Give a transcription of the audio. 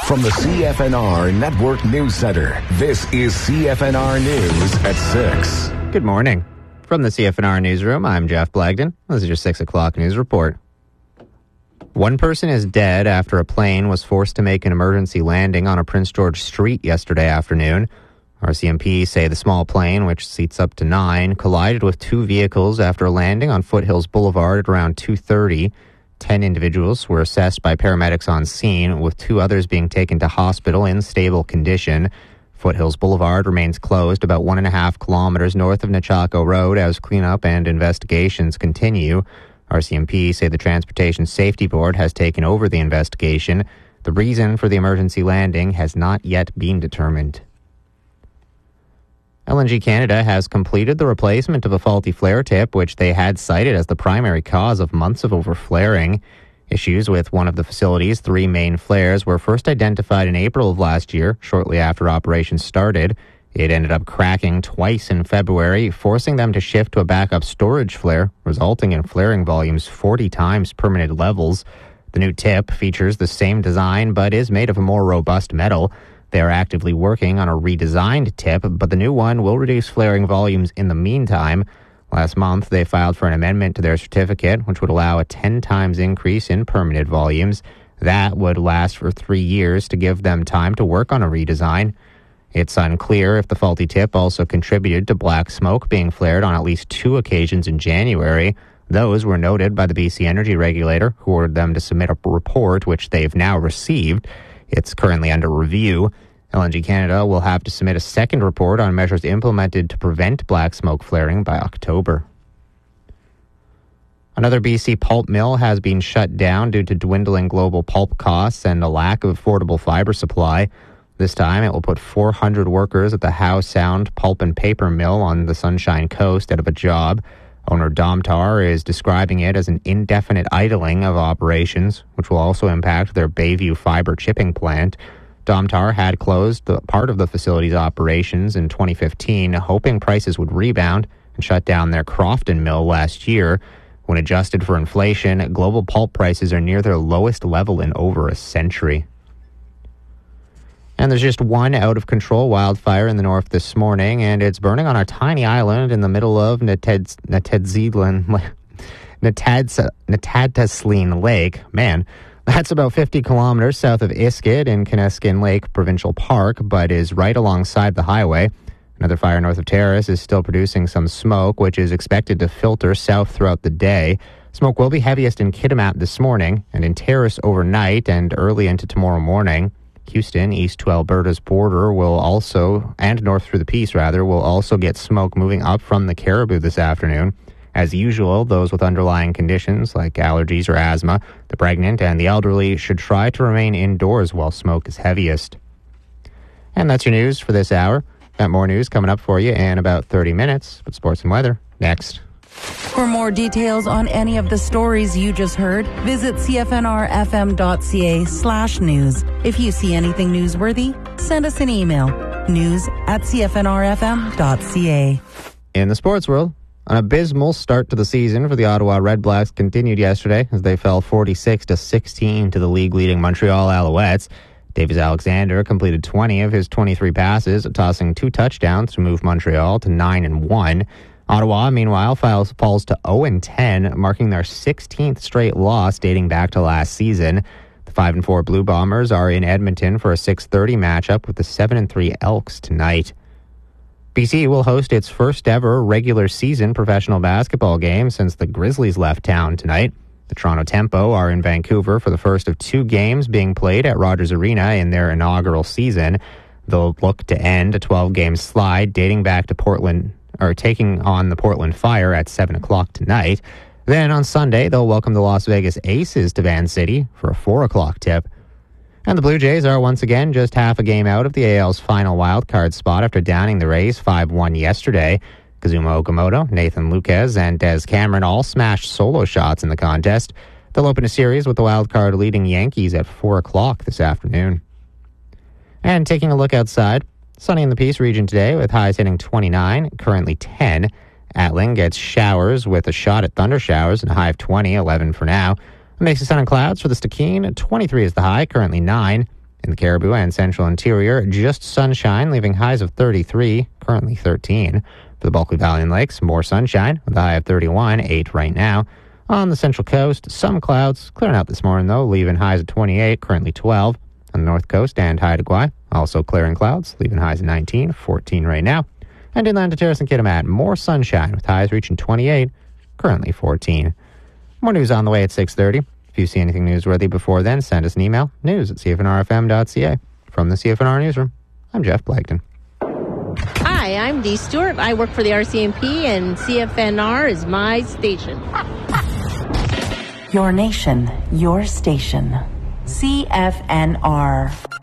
From the CFNR Network News Center, this is CFNR News at 6. Good morning. From the CFNR Newsroom, I'm Jeff Blagden. This is your 6 o'clock news report. One person is dead after a plane was forced to make an emergency landing on a Prince George street yesterday afternoon. RCMP say the small plane, which seats up to 9, collided with two vehicles after landing on Foothills Boulevard at around 2:30. 10 individuals were assessed by paramedics on scene, with 2 others being taken to hospital in stable condition. Foothills Boulevard remains closed about 1.5 kilometers north of Nechako Road as cleanup and investigations continue. RCMP say the Transportation Safety Board has taken over the investigation. The reason for the emergency landing has not yet been determined. LNG Canada has completed the replacement of a faulty flare tip, which they had cited as the primary cause of months of overflaring. Issues with one of the facility's 3 main flares were first identified in April of last year, shortly after operations started. It ended up cracking twice in February, forcing them to shift to a backup storage flare, resulting in flaring volumes 40 times permitted levels. The new tip features the same design but is made of a more robust metal. They are actively working on a redesigned tip, but the new one will reduce flaring volumes in the meantime. Last month, they filed for an amendment to their certificate, which would allow a 10 times increase in permitted volumes. That would last for 3 years to give them time to work on a redesign. It's unclear if the faulty tip also contributed to black smoke being flared on at least 2 occasions in January. Those were noted by the BC Energy Regulator, who ordered them to submit a report, which they've now received. It's currently under review. LNG Canada will have to submit a second report on measures implemented to prevent black smoke flaring by October. Another BC pulp mill has been shut down due to dwindling global pulp costs and a lack of affordable fiber supply. This time, it will put 400 workers at the Howe Sound Pulp and Paper Mill on the Sunshine Coast out of a job. Owner Domtar is describing it as an indefinite idling of operations, which will also impact their Bayview fiber chipping plant. Domtar had closed part of the facility's operations in 2015, hoping prices would rebound, and shut down their Crofton mill last year. When adjusted for inflation, global pulp prices are near their lowest level in over a century. And there's just one out-of-control wildfire in the north this morning, and it's burning on a tiny island in the middle of Natadtasleen Lake. Man, that's about 50 kilometers south of Iskut in Kineskin Lake Provincial Park, but is right alongside the highway. Another fire north of Terrace is still producing some smoke, which is expected to filter south throughout the day. Smoke will be heaviest in Kitimat this morning, and in Terrace overnight and early into tomorrow morning. Houston, east to Alberta's border, and north through the Peace, will also get smoke moving up from the Caribou this afternoon. As usual, those with underlying conditions like allergies or asthma, the pregnant, and the elderly should try to remain indoors while smoke is heaviest. And that's your news for this hour. Got more news coming up for you in about 30 minutes, but sports and weather next. For more details on any of the stories you just heard, visit cfnrfm.ca/news. If you see anything newsworthy, send us an email, news@cfnrfm.ca. In the sports world, an abysmal start to the season for the Ottawa Redblacks continued yesterday as they fell 46-16 to the league-leading Montreal Alouettes. Davis Alexander completed 20 of his 23 passes, tossing 2 touchdowns to move Montreal to 9-1. Ottawa, meanwhile, falls to 0-10, marking their 16th straight loss dating back to last season. The 5-4 Blue Bombers are in Edmonton for a 6:30 matchup with the 7-3 Elks tonight. BC will host its first ever regular season professional basketball game since the Grizzlies left town tonight. The Toronto Tempo are in Vancouver for the first of 2 games being played at Rogers Arena in their inaugural season. They'll look to end a 12-game slide dating back to taking on the Portland Fire at 7 o'clock tonight. Then on Sunday, they'll welcome the Las Vegas Aces to Van City for a 4 o'clock tip. And the Blue Jays are once again just half a game out of the AL's final wildcard spot after downing the Rays 5-1 yesterday. Kazuma Okamoto, Nathan Lukes, and Des Cameron all smashed solo shots in the contest. They'll open a series with the wildcard leading Yankees at 4 o'clock this afternoon. And taking a look outside, sunny in the Peace region today with highs hitting 29, currently 10. Atling gets showers with a shot at thunder showers and a high of 20, 11 for now. A mix of sun and clouds for the Stikine, 23 is the high, currently 9. In the Cariboo and Central Interior, just sunshine, leaving highs of 33, currently 13. For the Bulkley Valley and Lakes, more sunshine, with a high of 31, 8 right now. On the Central Coast, some clouds, clearing out this morning though, leaving highs of 28, currently 12. On the North Coast and Haida Gwaii, also clearing clouds, leaving highs of 19, 14 right now. And inland to Terrace and Kitimat, more sunshine, with highs reaching 28, currently 14. More news on the way at 6:30. If you see anything newsworthy before then, send us an email, news@cfnrfm.ca. From the CFNR Newsroom, I'm Jeff Blackton. Hi, I'm Dee Stewart. I work for the RCMP, and CFNR is my station. Your nation, your station. CFNR.